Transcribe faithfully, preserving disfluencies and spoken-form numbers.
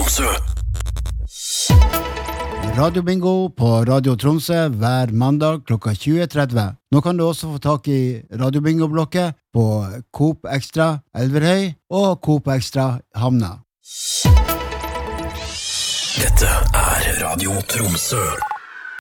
Tromsø. Radio Bingo på Radio Tromsø hver mandag klokka tjue tretti. Nå kan du også få tak i Radio Bingo-blokket på Coop Extra Elverhøy og Coop Extra Havna. Dette er Radio Tromsø.